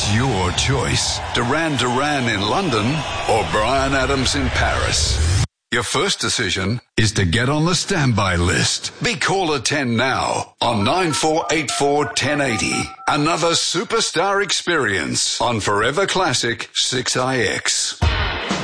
It's your choice. Duran Duran in London or Bryan Adams in Paris. Your first decision is to get on the standby list. Be caller 10 now on 9484 1080. Another superstar experience on Forever Classic 6IX.